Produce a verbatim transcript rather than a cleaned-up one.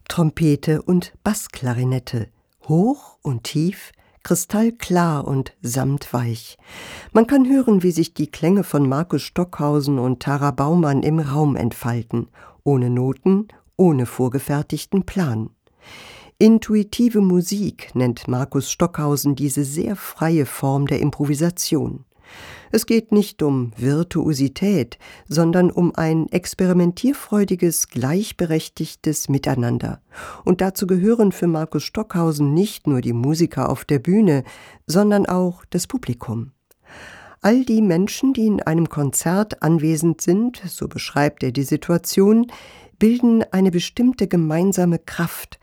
Trompete und Bassklarinette, hoch und tief, kristallklar und samtweich. Man kann hören, wie sich die Klänge von Markus Stockhausen und Tara Baumann im Raum entfalten, ohne Noten, ohne vorgefertigten Plan. Intuitive Musik nennt Markus Stockhausen diese sehr freie Form der Improvisation. Es geht nicht um Virtuosität, sondern um ein experimentierfreudiges, gleichberechtigtes Miteinander. Und dazu gehören für Markus Stockhausen nicht nur die Musiker auf der Bühne, sondern auch das Publikum. All die Menschen, die in einem Konzert anwesend sind, so beschreibt er die Situation, bilden eine bestimmte gemeinsame Kraft,